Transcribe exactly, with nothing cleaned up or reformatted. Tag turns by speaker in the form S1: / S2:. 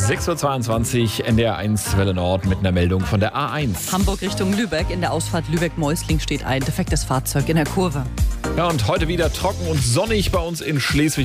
S1: sechs Uhr zweiundzwanzig, N D R eins Welle Nord mit einer Meldung von der A eins.
S2: Hamburg Richtung Lübeck. In der Ausfahrt Lübeck-Meusling steht ein defektes Fahrzeug in der Kurve.
S1: Ja, und heute wieder trocken und sonnig bei uns in Schleswig.